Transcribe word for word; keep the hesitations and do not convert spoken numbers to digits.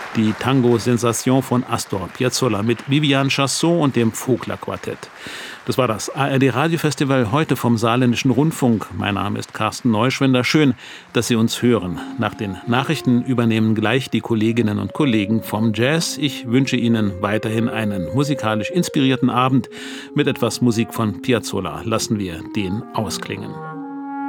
Die Tango-Sensation von Astor Piazzolla mit Viviane Chasson und dem Vogler-Quartett. Das war das A R D-Radiofestival heute vom Saarländischen Rundfunk. Mein Name ist Carsten Neuschwender. Schön, dass Sie uns hören. Nach den Nachrichten übernehmen gleich die Kolleginnen und Kollegen vom Jazz. Ich wünsche Ihnen weiterhin einen musikalisch inspirierten Abend mit etwas Musik von Piazzolla. Lassen wir den ausklingen.